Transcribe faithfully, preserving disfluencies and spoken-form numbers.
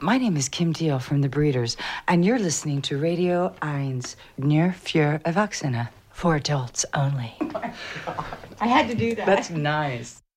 My name is Kim Deal from The Breeders, and you're listening to Radio eins, Nur für Erwachsene, for adults only. I had to do that. That's nice.